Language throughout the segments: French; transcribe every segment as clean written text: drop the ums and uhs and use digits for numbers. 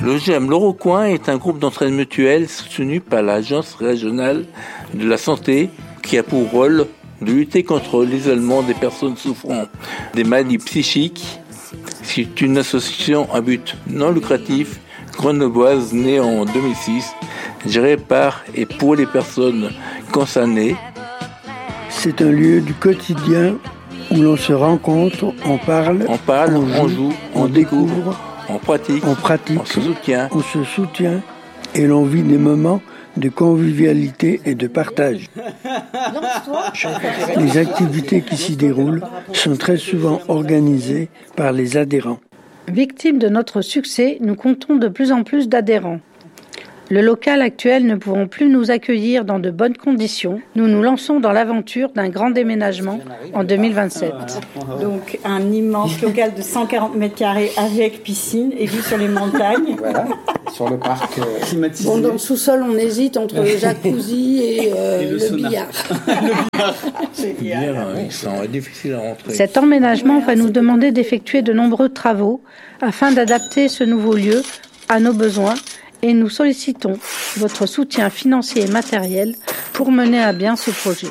Le GEM Le Recoin est un groupe d'entraide mutuelle soutenu par l'Agence régionale de la santé qui a pour rôle de lutter contre l'isolement des personnes souffrant des maladies psychiques. C'est une association à but non lucratif grenobloise née en 2006, gérée par et pour les personnes concernées. C'est un lieu du quotidien où l'on se rencontre, on parle, on joue, on découvre, on pratique, on se soutient et l'on vit des moments de convivialité et de partage. Les activités qui s'y déroulent sont très souvent organisées par les adhérents. Victimes de notre succès, nous comptons de plus en plus d'adhérents. Le local actuel ne pouvant plus nous accueillir dans de bonnes conditions, nous nous lançons dans l'aventure d'un grand déménagement en 2027. Donc un immense local de 140 mètres carrés avec piscine et vue sur les montagnes. Voilà, sur le parc climatisé. Bon, dans le sous-sol, on hésite entre le jacuzzi et le billard. C'est difficile à rentrer. Cet emménagement va nous demander d'effectuer de nombreux travaux afin d'adapter ce nouveau lieu à nos besoins. Et nous sollicitons votre soutien financier et matériel pour mener à bien ce projet.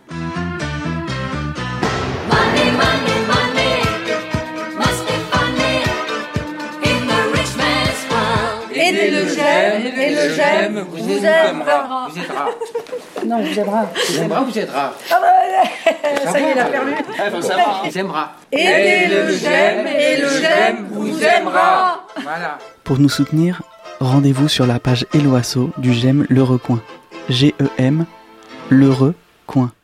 Et le GEM vous aidera. Non, vous aidera. Vous aidera. Ça y est, il a perdu. Faut savoir, vous aimera. Et le GEM vous aimera. Voilà. Pour nous soutenir, rendez-vous sur la page Helloasso du GEM Le Recoin. GEM Le Recoin.